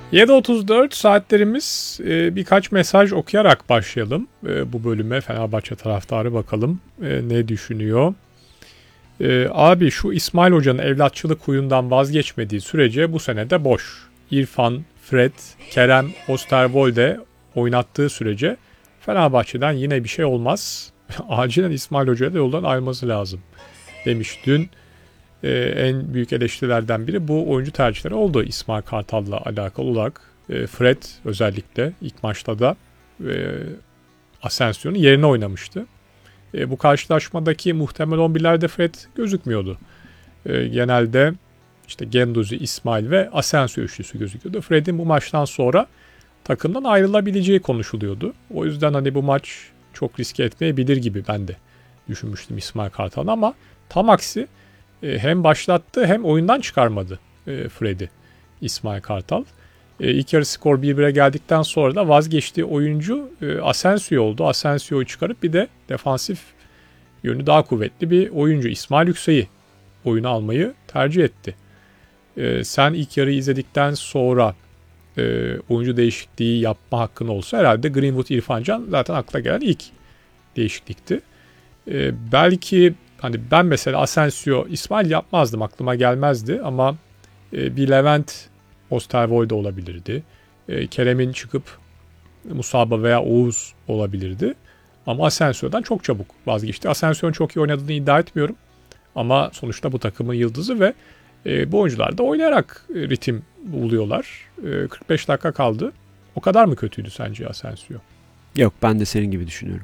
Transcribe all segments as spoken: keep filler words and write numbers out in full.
yedi otuz dört saatlerimiz, e, birkaç mesaj okuyarak başlayalım e, bu bölüme. Fenerbahçe taraftarı bakalım e, ne düşünüyor. E, abi şu İsmail Hoca'nın evlatçılık huyundan vazgeçmediği sürece bu sene de boş. İrfan, Fred, Kerem, Osterwolde oynattığı sürece Fenerbahçe'den yine bir şey olmaz. Acilen İsmail Hoca'ya da yoldan ayrılması lazım demiş dün. Ee, en büyük eleştirilerden biri bu oyuncu tercihleri oldu İsmail Kartal'la alakalı olarak. Ee, Fred özellikle ilk maçta da e, Asensio'nun yerine oynamıştı. E, bu karşılaşmadaki muhtemel on birlerde Fred gözükmüyordu. E, genelde işte Guendouzi, İsmail ve Asensio üçlüsü gözüküyordu. Fred'in bu maçtan sonra takımdan ayrılabileceği konuşuluyordu. O yüzden hani bu maç çok riske etmeyebilir gibi ben de düşünmüştüm İsmail Kartal'ın, ama tam aksi e, hem başlattı hem oyundan çıkarmadı e, Fred'i İsmail Kartal. E, ilk yarı skor bir bire geldikten sonra da vazgeçtiği oyuncu e, Asensio oldu. Asensio'yu çıkarıp bir de defansif yönü daha kuvvetli bir oyuncu İsmail Yüksek'i oyuna almayı tercih etti. E, sen ilk yarıyı izledikten sonra e, oyuncu değişikliği yapma hakkın olsa herhalde Greenwood, İrfan Can zaten akla gelen ilk değişiklikti. E, belki hani ben mesela Asensio, İsmail yapmazdım, aklıma gelmezdi, ama e, bir Levent Osterwolde olabilirdi. E, Kerem'in çıkıp Musaba veya Oğuz olabilirdi. Ama Asensio'dan çok çabuk vazgeçti. Asensio'nun çok iyi oynadığını iddia etmiyorum. Ama sonuçta bu takımın yıldızı ve e, bu oyuncular da oynayarak e, ritim buluyorlar. E, kırk beş dakika kaldı. O kadar mı kötüydü sence Asensio? Yok, ben de senin gibi düşünüyorum.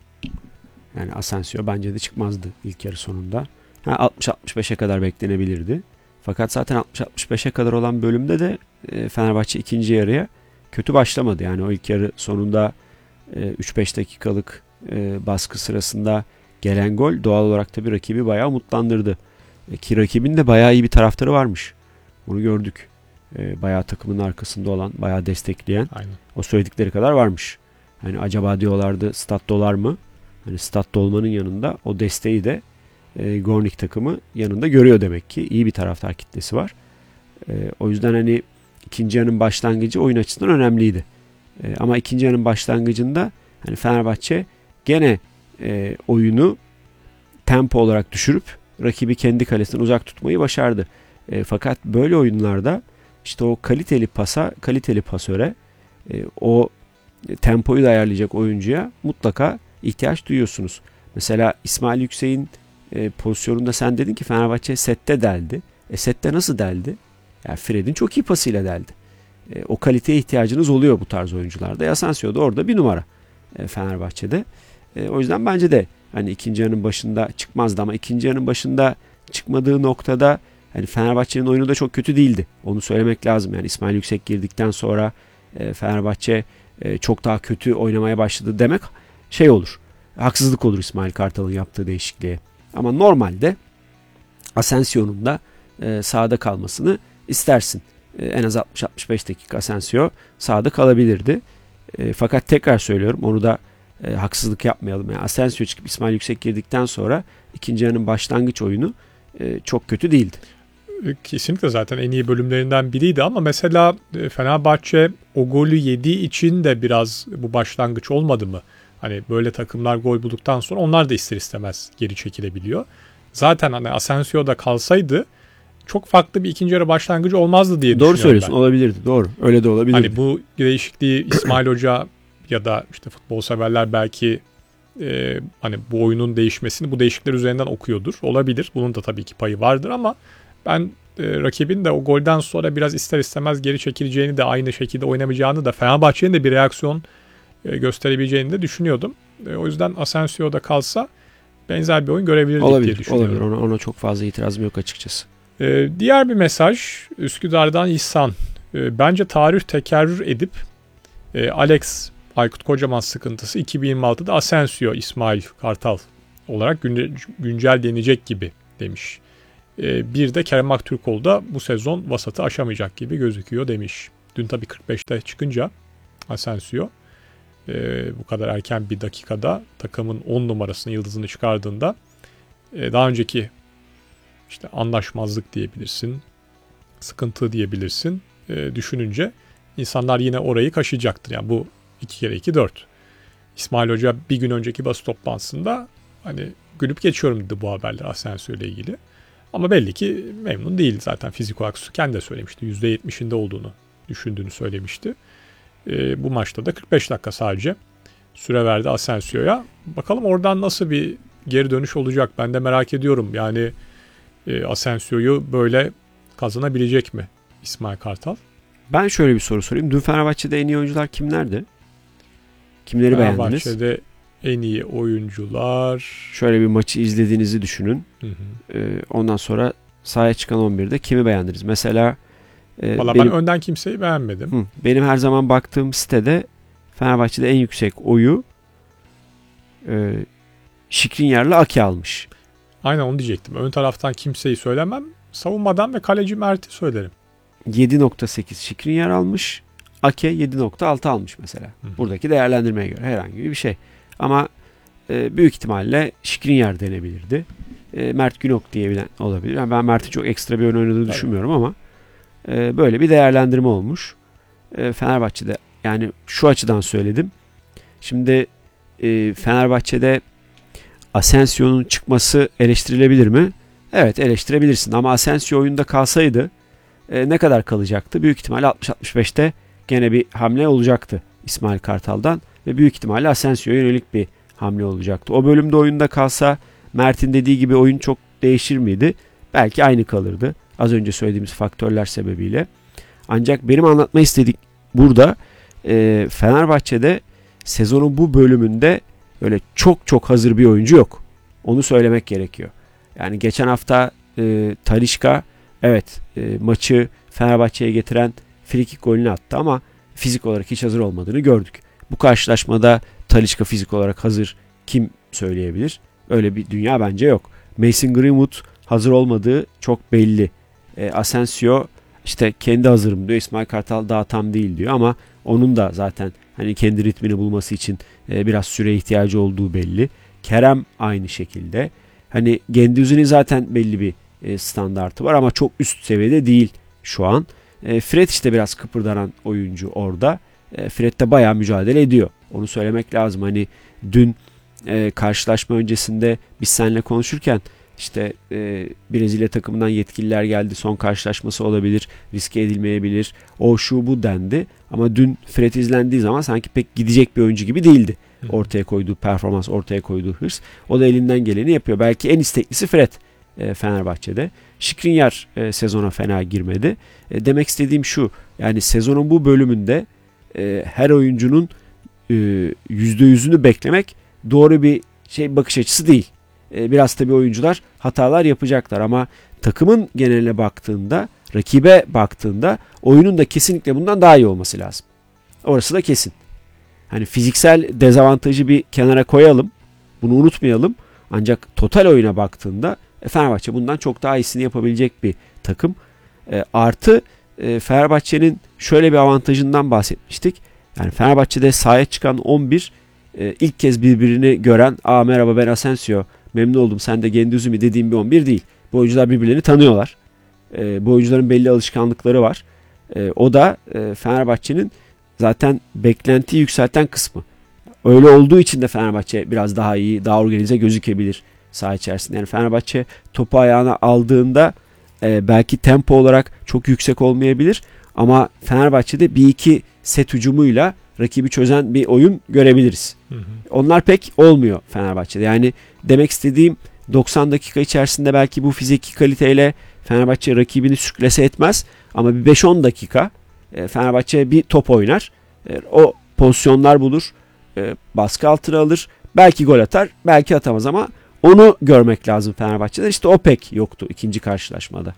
Yani Asensio bence de çıkmazdı ilk yarı sonunda. altmış altmış beşe kadar beklenebilirdi. Fakat zaten altmış altmış beşe kadar olan bölümde de e, Fenerbahçe ikinci yarıya kötü başlamadı. Yani o ilk yarı sonunda e, üç beş dakikalık e, baskı sırasında gelen gol doğal olarak tabii rakibi bayağı umutlandırdı. E, ki rakibin de bayağı iyi bir taraftarı varmış. Bunu gördük. E, bayağı takımın arkasında olan, bayağı destekleyen. Aynen. O söyledikleri kadar varmış. Hani acaba diyorlardı stat dolar mı? Hani stat dolmanın yanında o desteği de e, Gornik takımı yanında görüyor demek ki. İyi bir taraftar kitlesi var. E, o yüzden hani ikinci yarının başlangıcı oyun açısından önemliydi. E, ama ikinci yarının başlangıcında hani Fenerbahçe gene e, oyunu tempo olarak düşürüp rakibi kendi kalesinden uzak tutmayı başardı. E, fakat böyle oyunlarda işte o kaliteli pasa, kaliteli pasöre, e, o tempoyu da ayarlayacak oyuncuya mutlaka ihtiyaç duyuyorsunuz. Mesela İsmail Yüksek'in e, pozisyonunda sen dedin ki Fenerbahçe sette deldi. E sette nasıl deldi? Yani Fred'in çok iyi pasıyla deldi. E, o kaliteye ihtiyacınız oluyor bu tarz oyuncularda. Asensio da orada bir numara e, Fenerbahçe'de. E, o yüzden bence de hani ikinci yarının başında çıkmazdı, ama ikinci yarının başında çıkmadığı noktada hani Fenerbahçe'nin oyunu da çok kötü değildi. Onu söylemek lazım. Yani İsmail Yüksek girdikten sonra e, Fenerbahçe e, çok daha kötü oynamaya başladı demek şey olur. Haksızlık olur İsmail Kartal'ın yaptığı değişikliğe. Ama normalde Asensio'nun da e, sahada kalmasını istersin. E, en az altmış altmış beş dakika Asensio sahada kalabilirdi. E, fakat tekrar söylüyorum, onu da e, haksızlık yapmayalım. Yani Asensio çıkıp İsmail Yüksek girdikten sonra ikinci yarının başlangıç oyunu e, çok kötü değildi. Kesinlikle zaten en iyi bölümlerinden biriydi, ama mesela Fenerbahçe o golü yediği için de biraz bu başlangıç olmadı mı? Hani böyle takımlar gol bulduktan sonra onlar da ister istemez geri çekilebiliyor. Zaten hani Asensio'da kalsaydı çok farklı bir ikinci yarı başlangıcı olmazdı diye Doğru düşünüyorum söylüyorsun, ben. olabilirdi. Doğru. Öyle de olabilirdi. Hani bu değişikliği İsmail Hoca ya da işte futbol severler belki e, hani bu oyunun değişmesini bu değişiklikler üzerinden okuyordur. Olabilir. Bunun da tabii ki payı vardır, ama ben e, rakibin de o golden sonra biraz ister istemez geri çekileceğini de, aynı şekilde oynamayacağını da, Fenerbahçe'nin de bir reaksiyon e, gösterebileceğini de düşünüyordum. E, o yüzden Asensio'da kalsa benzer bir oyun görebilirdik olabilir, diye düşünüyorum. Olabilir. Ona, ona çok fazla itirazım yok açıkçası. E, diğer bir mesaj Üsküdar'dan İhsan. E, bence tarih tekerrür edip e, Alex Aykut Kocaman sıkıntısı iki bin yirmi altıda Asensio İsmail Kartal olarak günce, güncellenecek gibi demiş. E, bir de Kerem Aktürkoğlu da bu sezon vasatı aşamayacak gibi gözüküyor demiş. Dün tabii kırk beşte çıkınca Asensio e, bu kadar erken bir dakikada takımın on numarasını, yıldızını çıkardığında e, daha önceki işte anlaşmazlık diyebilirsin, sıkıntı diyebilirsin e, düşününce insanlar yine orayı kaşıyacaktır. Yani bu iki kere iki dört. İsmail Hoca bir gün önceki basın toplantısında hani gülüp geçiyorum dedi bu haberler Asensio ile ilgili. Ama belli ki memnun değil zaten fizik olarak. Kendi de söylemişti. yüzde yetmişinde olduğunu düşündüğünü söylemişti. E, bu maçta da kırk beş dakika sadece süre verdi Asensio'ya. Bakalım oradan nasıl bir geri dönüş olacak? Ben de merak ediyorum. Yani e, Asensio'yu böyle kazanabilecek mi İsmail Kartal? Ben şöyle bir soru sorayım. Dün Fenerbahçe'de en iyi oyuncular kimlerdi? Kimleri beğendiniz? Fenerbahçe'de en iyi oyuncular... Şöyle bir maçı izlediğinizi düşünün. Hı hı. Ee, ondan sonra sahaya çıkan on birde kimi beğendiniz? Mesela e, Valla benim, ben önden kimseyi beğenmedim. hı, benim her zaman baktığım sitede Fenerbahçe'de en yüksek oyu e, Skriniar'la Ake almış. Aynen onu diyecektim. Ön taraftan kimseyi söylemem. Savunmadan ve kaleci Mert'i söylerim. yedi nokta sekiz Skriniar almış. Ake yedi nokta altı almış mesela. Hı. Buradaki değerlendirmeye göre herhangi bir şey. Ama e, büyük ihtimalle Skriniar denebilirdi. E, Mert Günok diyebilen olabilir. Yani ben Mert'in çok ekstra bir oyun oynadığını Tabii. düşünmüyorum ama e, böyle bir değerlendirme olmuş. E, Fenerbahçe'de yani şu açıdan söyledim. Şimdi e, Fenerbahçe'de Asensio'nun çıkması eleştirilebilir mi? Evet, eleştirebilirsin ama Asensio oyunda kalsaydı e, ne kadar kalacaktı? Büyük ihtimalle altmış altmış beşte gene bir hamle olacaktı İsmail Kartal'dan ve büyük ihtimalle Asensio'ya yönelik bir hamle olacaktı. O bölümde oyunda kalsa Mert'in dediği gibi oyun çok değişir miydi? Belki aynı kalırdı. Az önce söylediğimiz faktörler sebebiyle. Ancak benim anlatma istedik burada e, Fenerbahçe'de sezonun bu bölümünde öyle çok çok hazır bir oyuncu yok. Onu söylemek gerekiyor. Yani geçen hafta e, Talisca evet e, maçı Fenerbahçe'ye getiren frikik golünü attı ama fizik olarak hiç hazır olmadığını gördük. Bu karşılaşmada Talisca fizik olarak hazır kim söyleyebilir? Öyle bir dünya bence yok. Mason Greenwood hazır olmadığı çok belli. E, Asensio işte kendi hazırım diyor. İsmail Kartal daha tam değil diyor ama onun da zaten hani kendi ritmini bulması için e, biraz süre ihtiyacı olduğu belli. Kerem aynı şekilde. Hani Gendouzi'nin zaten belli bir e, standartı var ama çok üst seviyede değil şu an. E, Fred işte biraz kıpırdanan oyuncu orada. E, Fred de bayağı mücadele ediyor. Onu söylemek lazım. Hani dün e, karşılaşma öncesinde biz seninle konuşurken işte e, Brezilya takımından yetkililer geldi. Son karşılaşması olabilir. Riske edilmeyebilir. O şu bu dendi. Ama dün Fred izlendiği zaman sanki pek gidecek bir oyuncu gibi değildi. Ortaya koyduğu performans, ortaya koyduğu hırs. O da elinden geleni yapıyor. Belki en isteklisi Fred e, Fenerbahçe'de. Skriniar e, sezona fena girmedi. E, demek istediğim şu. Yani sezonun bu bölümünde e, her oyuncunun e, yüzde yüzünü beklemek doğru bir şey bakış açısı değil. E, biraz tabii oyuncular hatalar yapacaklar ama takımın geneline baktığında, rakibe baktığında oyunun da kesinlikle bundan daha iyi olması lazım. Orası da kesin. Hani fiziksel dezavantajı bir kenara koyalım. Bunu unutmayalım. Ancak total oyuna baktığında Fenerbahçe bundan çok daha iyisini yapabilecek bir takım. E, artı e, Fenerbahçe'nin şöyle bir avantajından bahsetmiştik. Yani Fenerbahçe'de sahaya çıkan on bir e, ilk kez birbirini gören "Aa merhaba ben Asensio, memnun oldum sen de Gendouzi mi?" dediğim bir on bir değil. Bu oyuncular birbirlerini tanıyorlar. E, bu oyuncuların belli alışkanlıkları var. E, o da e, Fenerbahçe'nin zaten beklentiyi yükselten kısmı. Öyle olduğu için de Fenerbahçe biraz daha iyi, daha organize gözükebilir saha içerisinde. Yani Fenerbahçe topu ayağına aldığında e, belki tempo olarak çok yüksek olmayabilir ama Fenerbahçe'de bir iki set hücumuyla rakibi çözen bir oyun görebiliriz. Hı hı. Onlar pek olmuyor Fenerbahçe'de. Yani demek istediğim doksan dakika içerisinde belki bu fiziki kaliteyle Fenerbahçe rakibini sürklese etmez ama bir beş on dakika e, Fenerbahçe bir top oynar. E, o pozisyonlar bulur. E, baskı altına alır. Belki gol atar, belki atamaz ama onu görmek lazım Fenerbahçe'de. İşte o pek yoktu ikinci karşılaşmada.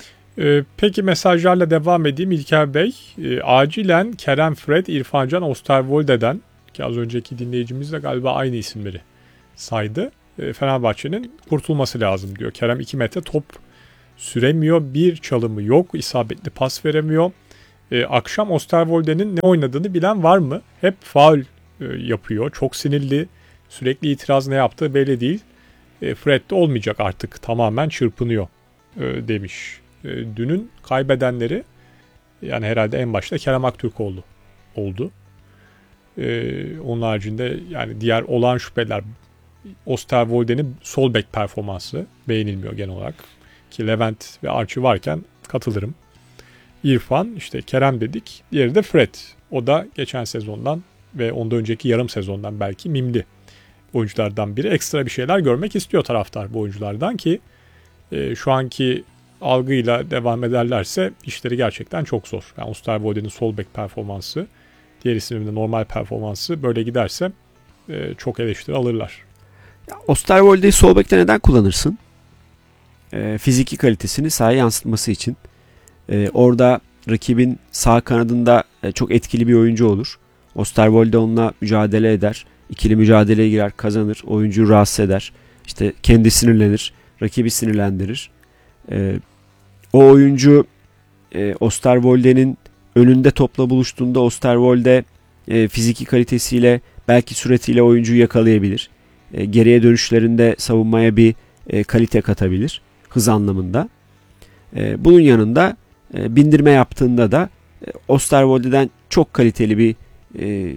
Ee, peki mesajlarla devam edeyim İlker Bey. E, acilen Kerem, Fred, İrfan Can, Osterwolde'den ki az önceki dinleyicimiz de galiba aynı isimleri saydı. E, Fenerbahçe'nin kurtulması lazım diyor. Kerem iki metre top süremiyor. Bir çalımı yok. İsabetli pas veremiyor. E, akşam Osterwolde'nin ne oynadığını bilen var mı? Hep faul e, yapıyor. Çok sinirli. Sürekli itiraz ne yaptığı belli değil. E, Fred de olmayacak artık. Tamamen çırpınıyor e, demiş. E, dünün kaybedenleri Yani herhalde en başta Kerem Aktürkoğlu oldu. Ee, onun haricinde yani diğer olağan şüpheler, Osterwolde'nin sol bek performansı beğenilmiyor genel olarak. Ki Levent ve Archie varken katılırım. İrfan, işte Kerem dedik. Diğeri de Fred. O da geçen sezondan ve ondan önceki yarım sezondan belki mimli oyunculardan biri. Ekstra bir şeyler görmek istiyor taraftar bu oyunculardan ki e, şu anki algıyla devam ederlerse işleri gerçekten çok zor. Yani Osterwolde'nin sol bek performansı, diğer isimlerin de normal performansı böyle giderse e, çok eleştiri alırlar. Osterwolde'yi sol bekte neden kullanırsın? E, fiziki kalitesini sahaya yansıtması için. E, orada rakibin sağ kanadında e, çok etkili bir oyuncu olur. Osterwolde onunla mücadele eder. İkili mücadeleye girer, kazanır. Oyuncuyu rahatsız eder. İşte kendi sinirlenir. Rakibi sinirlendirir. E, o oyuncu e, Osterwolde'nin önünde topla buluştuğunda Osterwolde e, fiziki kalitesiyle belki süretiyle oyuncuyu yakalayabilir. E, geriye dönüşlerinde savunmaya bir e, kalite katabilir. Hız anlamında. E, bunun yanında e, bindirme yaptığında da e, Osterwolde'den çok kaliteli bir e,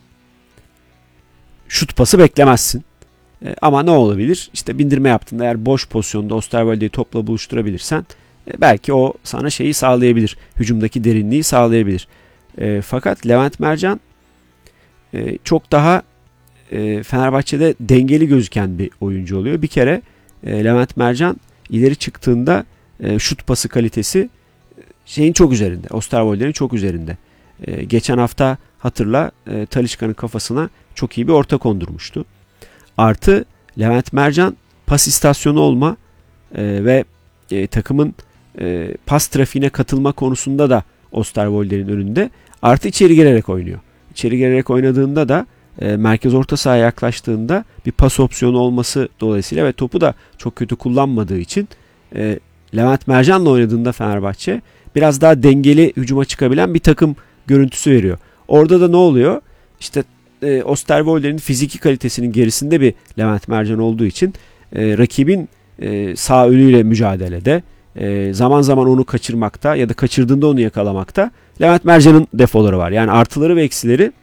şut pası beklemezsin. E, ama ne olabilir? İşte bindirme yaptığında eğer boş pozisyonda Osterwolde'yi topla buluşturabilirsen e, belki o sana şeyi sağlayabilir. Hücumdaki derinliği sağlayabilir. E, fakat Levent Mercan e, çok daha e, Fenerbahçe'de dengeli gözüken bir oyuncu oluyor. Bir kere e, Levent Mercan ileri çıktığında e, şut pası kalitesi şeyin çok üzerinde. Osterwolde'nin çok üzerinde. E, geçen hafta hatırla e, Talisca'nın kafasına çok iyi bir orta kondurmuştu. Artı Levent Mercan pas istasyonu olma e, ve e, takımın e, pas trafiğine katılma konusunda da Osterwolde'nin önünde. Artı içeri girerek oynuyor. İçeri girerek oynadığında da e, merkez orta sahaya yaklaştığında bir pas opsiyonu olması dolayısıyla ve topu da çok kötü kullanmadığı için e, Levent Mercan'la oynadığında Fenerbahçe biraz daha dengeli hücuma çıkabilen bir takım görüntüsü veriyor. Orada da ne oluyor? İşte e, Osterwolde'nin fiziki kalitesinin gerisinde bir Levent Mercan olduğu için e, rakibin e, sağ önüyle mücadelede e, zaman zaman onu kaçırmakta ya da kaçırdığında onu yakalamakta Levent Mercan'ın defoları var. Yani artıları ve eksileri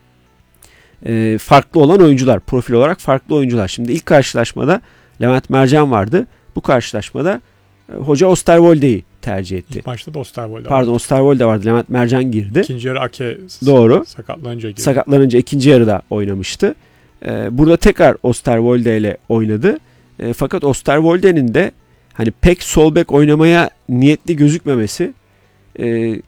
e, farklı olan oyuncular. Profil olarak farklı oyuncular. Şimdi ilk karşılaşmada Levent Mercan vardı. Bu karşılaşmada e, hoca Osterwolde'yi tercih etti. İlk maçta da Osterwolde Pardon vardı. Osterwolde vardı. Levent Mercan girdi. İkinci yarı Ake Doğru. sakatlanınca girdi. Sakatlanınca ikinci yarıda oynamıştı. Ee, burada tekrar Osterwolde ile oynadı. E, fakat Osterwolde'nin de hani pek sol bek oynamaya niyetli gözükmemesi e,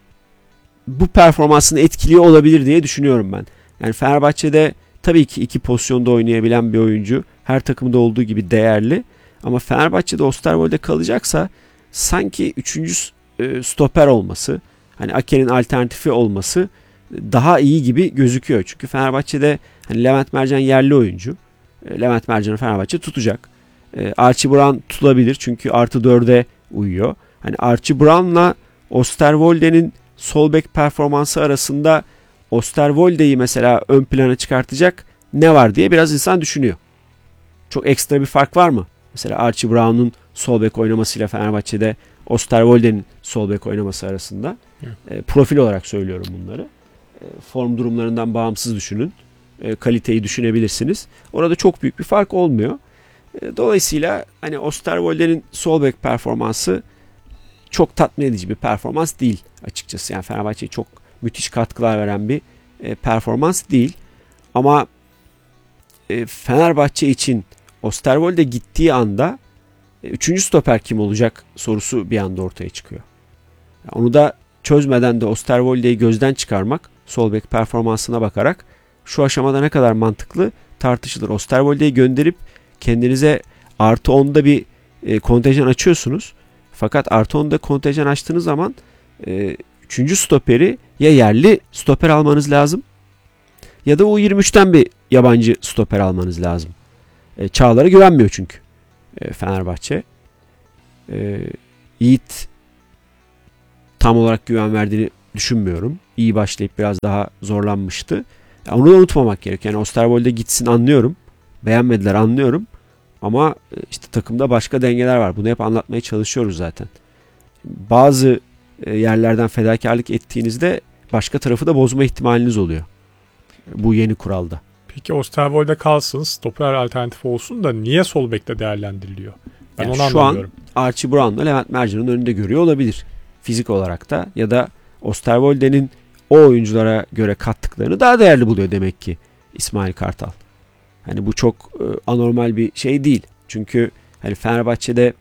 bu performansını etkiliyor olabilir diye düşünüyorum ben. Yani Fenerbahçe'de tabii ki iki pozisyonda oynayabilen bir oyuncu. Her takımda olduğu gibi değerli. Ama Fenerbahçe'de Osterwolde kalacaksa sanki üçüncü e, stoper olması, hani Ake'nin alternatifi olması daha iyi gibi gözüküyor. Çünkü Fenerbahçe'de hani Levent Mercan yerli oyuncu. E, Levent Mercan'ı Fenerbahçe tutacak. E, Archie Brown tutulabilir çünkü artı dörde uyuyor. Hani Archie Brown'la Osterwolde'nin sol bek performansı arasında Osterwolde'yi mesela ön plana çıkartacak ne var diye biraz insan düşünüyor. Çok ekstra bir fark var mı? Mesela Archie Brown'un sol bek oynamasıyla Fenerbahçe'de Osterwolde'nin sol bek oynaması arasında. E, profil olarak söylüyorum bunları. E, form durumlarından bağımsız düşünün. E, kaliteyi düşünebilirsiniz. Orada çok büyük bir fark olmuyor. E, dolayısıyla hani Osterwolde'nin sol bek performansı çok tatmin edici bir performans değil açıkçası. Yani Fenerbahçe'ye çok müthiş katkılar veren bir e, performans değil. Ama e, Fenerbahçe için Osterwolde gittiği anda e, üçüncü stoper kim olacak sorusu bir anda ortaya çıkıyor. Yani onu da çözmeden de Osterwolde'yi gözden çıkarmak, sol bek performansına bakarak şu aşamada ne kadar mantıklı tartışılır. Osterwolde'yi gönderip kendinize artı onda bir e, kontenjan açıyorsunuz. Fakat artı onda kontenjan açtığınız zaman e, üçüncü stoperi ya yerli stoper almanız lazım ya da U yirmi üçten bir yabancı stoper almanız lazım. E, Çağlar'a güvenmiyor çünkü e, Fenerbahçe. E, Yiğit tam olarak güven verdiğini düşünmüyorum. İyi başlayıp biraz daha zorlanmıştı. Ya onu da unutmamak gerekiyor. Yani Osterwolde gitsin anlıyorum. Beğenmediler anlıyorum. Ama işte takımda başka dengeler var. Bunu hep anlatmaya çalışıyoruz zaten. Bazı e, yerlerden fedakarlık ettiğinizde başka tarafı da bozma ihtimaliniz oluyor. Bu yeni kuralda. Peki Osterwolde kalsın, stoper alternatifi olsun da niye sol bekte değerlendiriliyor? Ben Yani onu şu anlamıyorum. an Archie Brown'la Levent Mercan'ın önünde görüyor olabilir. Fizik olarak da ya da Osterwolde'nin o oyunculara göre kattıklarını daha değerli buluyor demek ki İsmail Kartal. Hani bu çok e, anormal bir şey değil. Çünkü hani Fenerbahçe'de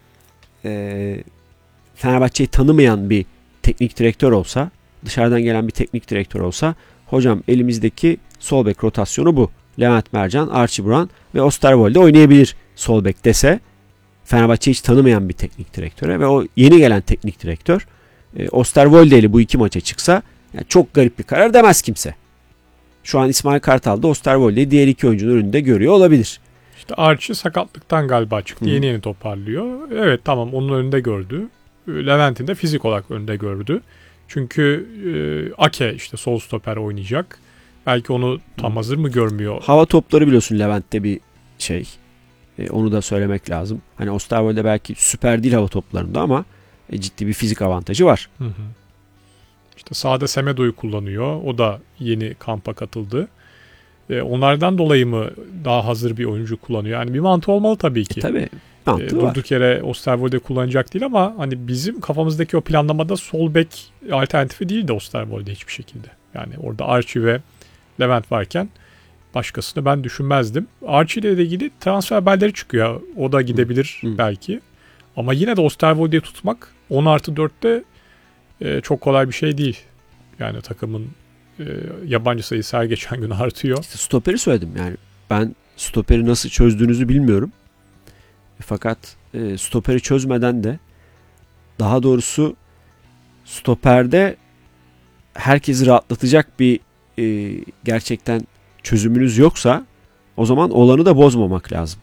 e, Fenerbahçe'yi tanımayan bir teknik direktör olsa, dışarıdan gelen bir teknik direktör olsa, hocam elimizdeki sol bek rotasyonu bu. Levent Mercan, Archie Brown ve Osterwolde oynayabilir sol bek dese, Fenerbahçe'yi hiç tanımayan bir teknik direktöre ve o yeni gelen teknik direktör e, Osterwolde ile bu iki maça çıksa yani çok garip bir karar demez kimse. Şu an İsmail Kartal da Osterwolde'yi diğer iki oyuncunun önünde görüyor olabilir. İşte Archie sakatlıktan galiba çıktı. Hı. Yeni yeni toparlıyor. Evet tamam, onun önünde gördü. Levent'in de fizik olarak önünde gördü. Çünkü e, Ake işte sol stoper oynayacak. Belki onu tam hazır mı görmüyor? Hava topları biliyorsun Levent'te bir şey. E, onu da söylemek lazım. Hani Osterwolde belki süper değil hava toplarında ama e, ciddi bir fizik avantajı var. Hı hı. İşte sağda Semedo'yu kullanıyor. O da yeni kampa katıldı. E, onlardan dolayı mı daha hazır bir oyuncu kullanıyor? Yani bir mantığı olmalı tabii ki. E, tabii. E, Mantığı var. durduk yere Osterwolde kullanacak değil ama hani bizim kafamızdaki o planlamada sol bek alternatifi değil de Osterwolde hiçbir şekilde. Yani orada Archie ve Levent varken başkasını ben düşünmezdim. Archie ile ilgili transfer haberleri çıkıyor. O da gidebilir Hı. belki. Ama yine de Osterwolde'yi tutmak on artı dörtte e, çok kolay bir şey değil. Yani takımın e, yabancı sayısı her geçen gün artıyor. İşte stoperi söyledim yani. Ben stoperi nasıl çözdüğünüzü bilmiyorum. Fakat e, stoperi çözmeden de, daha doğrusu stoperde herkesi rahatlatacak bir e, gerçekten çözümünüz yoksa o zaman olanı da bozmamak lazım.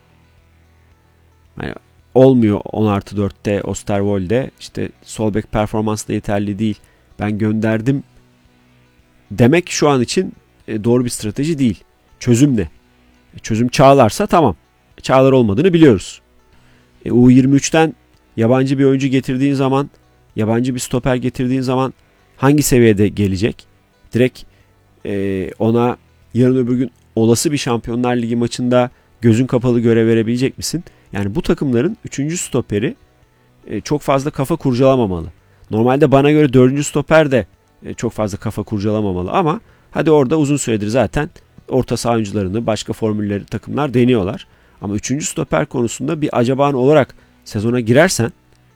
Yani olmuyor on artı dörtte Osterwolde, işte sol bek performansı da yeterli değil, ben gönderdim demek şu an için e, doğru bir strateji değil. Çözüm ne? Çözüm Çağlar'sa tamam. Çağlar olmadığını biliyoruz. E, U yirmi üçten yabancı bir oyuncu getirdiğin zaman, yabancı bir stoper getirdiğin zaman hangi seviyede gelecek? Direkt e, ona yarın öbür gün olası bir Şampiyonlar Ligi maçında gözün kapalı görev verebilecek misin? Yani bu takımların üçüncü stoperi e, çok fazla kafa kurcalamamalı. Normalde bana göre dördüncü stoper de e, çok fazla kafa kurcalamamalı ama hadi orada uzun süredir zaten orta saha oyuncularını, başka formülleri takımlar deniyorlar. Ama üçüncü stoper konusunda bir acaban olarak sezona girersen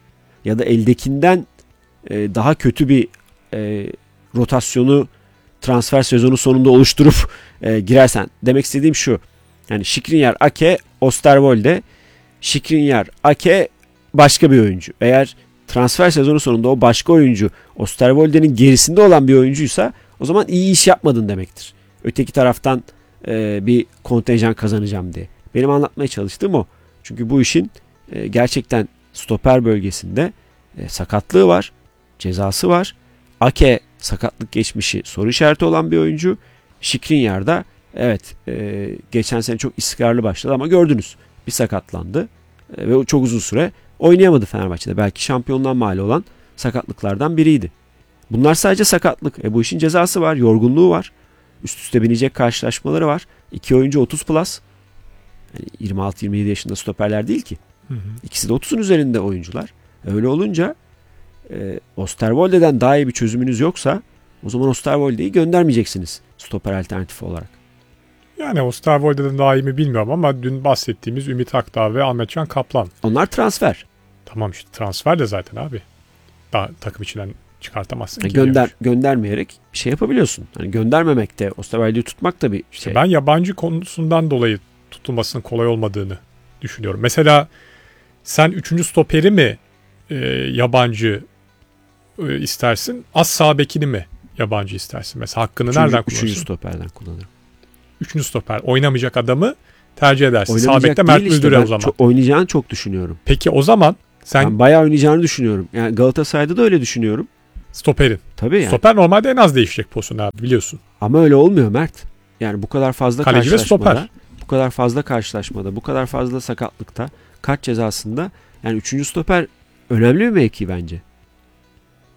ya da eldekinden e, daha kötü bir e, rotasyonu transfer sezonu sonunda oluşturup e, girersen, demek istediğim şu. Yani Skriniar, Ake, Osterwolde, Skriniar, Ake başka bir oyuncu. Eğer transfer sezonu sonunda o başka oyuncu Osterwolde'nin gerisinde olan bir oyuncuysa o zaman iyi iş yapmadın demektir. Öteki taraftan e, bir kontenjan kazanacağım diye. Benim anlatmaya çalıştığım o. Çünkü bu işin e, gerçekten stoper bölgesinde e, sakatlığı var, cezası var. Ake sakatlık geçmişi soru işareti olan bir oyuncu. Skriniar da evet e, geçen sene çok istikrarlı başladı ama gördünüz bir sakatlandı e, ve çok uzun süre oynayamadı Fenerbahçe'de. Belki şampiyonluğa mal olan sakatlıklardan biriydi. Bunlar sadece sakatlık. E, bu işin cezası var, yorgunluğu var. Üst üste binecek karşılaşmaları var. İki oyuncu otuz plus. Yani yirmi altı yirmi yedi yaşında stoperler değil ki. Hı hı. İkisi de otuzun üzerinde oyuncular. Öyle olunca e, Osterwolde'den daha iyi bir çözümünüz yoksa o zaman Osterwolde'yi göndermeyeceksiniz stoper alternatifi olarak. Yani Osterwolde'den daha iyi mi bilmiyorum ama dün bahsettiğimiz Ümit Akdağ ve Ahmetcan Kaplan. Onlar transfer. Tamam işte transfer de zaten abi. Daha takım içinden çıkartamazsın Yani ki. gönder diyormuş. göndermeyerek bir şey yapabiliyorsun. Hani göndermemek de Osterwolde'yi tutmak da bir İşte şey. ben yabancı konusundan dolayı tutulmasının kolay olmadığını düşünüyorum. Mesela sen üçüncü stoperi mi e, yabancı e, istersin? Az sağ bekini mi yabancı istersin? Mesela hakkını Üçüncü, nereden üçüncü kullanırsın? stoperden kullanırım. Üçüncü stoper. Oynamayacak adamı tercih edersin. Sağ Oynamayacak bekte Mert değil işte. Müldür'e Ben o zaman. çok oynayacağını çok düşünüyorum. Peki o zaman sen Ben bayağı oynayacağını düşünüyorum. Yani Galatasaray'da da öyle düşünüyorum. stoperin. Tabii yani. Stoper normalde en az değişecek pozisyon abi biliyorsun. Ama öyle olmuyor Mert. Yani bu kadar fazla Kaleci ve karşılaşmada, stoper. bu kadar fazla karşılaşmada, bu kadar fazla sakatlıkta, kart cezasında yani üçüncü stoper önemli bir mevki bence.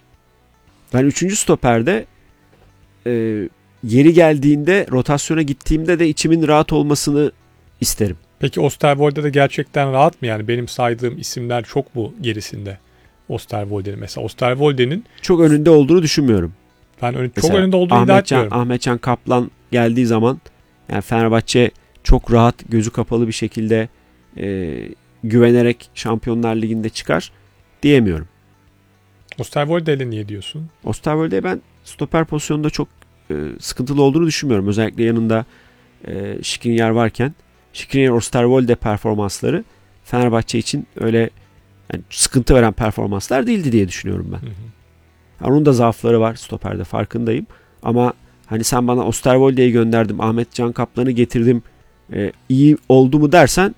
Ben üçüncü stoperde e, yeri geldiğinde rotasyona gittiğimde de içimin rahat olmasını isterim. Peki Osterwolde de gerçekten rahat mı? Yani benim saydığım isimler çok mu gerisinde Osterwolde'nin? Mesela Osterwolde'nin çok önünde olduğunu düşünmüyorum. Ben ön, çok Mesela önünde olduğunu iddia etmiyorum. Ahmetcan Kaplan geldiği zaman yani Fenerbahçe çok rahat, gözü kapalı bir şekilde e, güvenerek Şampiyonlar Ligi'nde çıkar diyemiyorum. Osterwolde'yle niye diyorsun? Osterwolde'ye ben stoper pozisyonunda çok e, sıkıntılı olduğunu düşünmüyorum. Özellikle yanında e, Skriniar varken. Skriniar Osterwolde performansları Fenerbahçe için öyle yani sıkıntı veren performanslar değildi diye düşünüyorum ben. Hı hı. Onun da zaafları var stoperde, farkındayım. Ama hani sen bana Osterwolde'yi gönderdim, Ahmetcan Kaplan'ı getirdim, e, iyi oldu mu dersen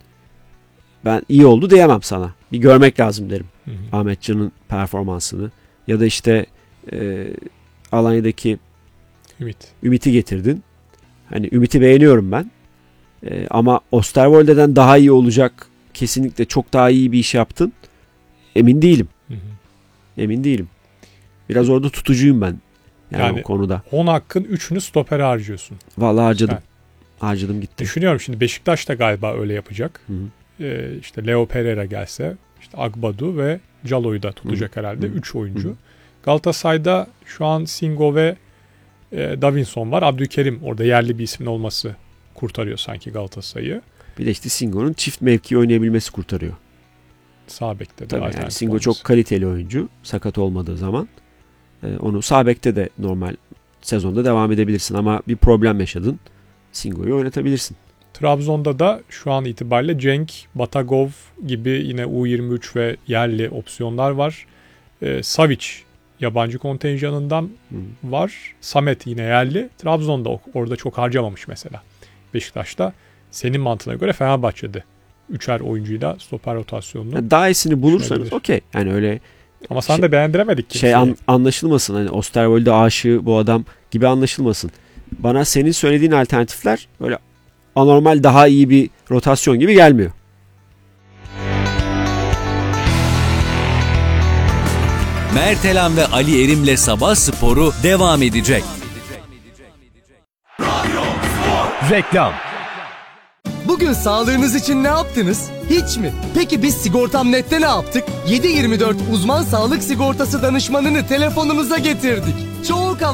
ben iyi oldu diyemem sana. Bir görmek lazım derim. Hı hı. Ahmetcan'ın performansını. Ya da işte e, Alanya'daki Ümit. Ümit'i getirdin. Hani Ümit'i beğeniyorum ben. E, ama Osterwolde'den daha iyi olacak, kesinlikle çok daha iyi bir iş yaptın. Emin değilim. Hı hı. Emin değilim. Biraz orada tutucuyum ben. Yani, yani o konuda. on hakkın üçünü stopere harcıyorsun. Vallahi harcadım. Ben harcadım gitti. Düşünüyorum şimdi Beşiktaş da galiba öyle yapacak. Hı hı. Ee, işte Leo Pereira gelse, işte Agbadu ve Calo'yu da tutacak hı. herhalde. üç oyuncu. Hı. Galatasaray'da şu an Singo ve e, Davinson var. Abdülkerim orada yerli bir ismin olması kurtarıyor sanki Galatasaray'ı. Bir de işte Singo'nun çift mevki oynayabilmesi kurtarıyor. Sağ bekte de. Tabii yani Singo olması. Çok kaliteli oyuncu. Sakat olmadığı zaman. Ee, onu sağ bekte de normal sezonda devam edebilirsin ama bir problem yaşadın. Singo'yu oynatabilirsin. Trabzon'da da şu an itibariyle Cenk, Batagov gibi yine U yirmi üç ve yerli opsiyonlar var. Ee, Savic yabancı kontenjanından Hı. var. Samet yine yerli. Trabzon'da orada çok harcamamış mesela. Beşiktaş'ta senin mantığına göre Fenerbahçe'de üçer oyuncuyla stoper rotasyonunu. Yani daha iyisini bulursanız okey. Yani öyle. Ama sen şey, de beğendiremedik kimseyi. Şey an, anlaşılmasın. Hani Osterwolde aşığı bu adam gibi anlaşılmasın. Bana senin söylediğin alternatifler böyle anormal daha iyi bir rotasyon gibi gelmiyor. Mertelan ve Ali Erim'le Sabah Sporu devam edecek. Reklam. Bugün sağlığınız için ne yaptınız? Hiç mi? Peki biz Sigortam Net'te ne yaptık? yedi yirmi dört uzman sağlık sigortası danışmanını telefonumuza getirdik. Çok